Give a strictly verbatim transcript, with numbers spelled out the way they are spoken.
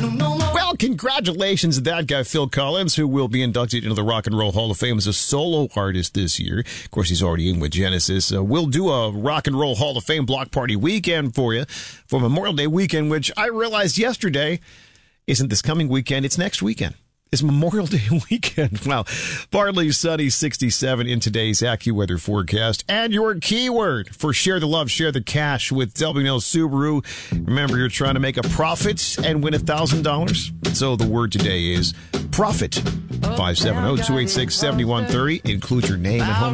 Well, congratulations to that guy, Phil Collins, who will be inducted into the Rock and Roll Hall of Fame as a solo artist this year. Of course, he's already in with Genesis. Uh, we'll do a Rock and Roll Hall of Fame block party weekend for you for Memorial Day weekend, which I realized yesterday isn't this coming weekend, it's next weekend. It's Memorial Day weekend. Wow. Partly sunny, sixty-seven in today's AccuWeather forecast. And your keyword for Share the Love, Share the Cash with W N L Subaru. Remember, you're trying to make a profit and win one thousand dollars. So the word today is profit. five seven zero, two eight six, seven one three zero. Include your name and home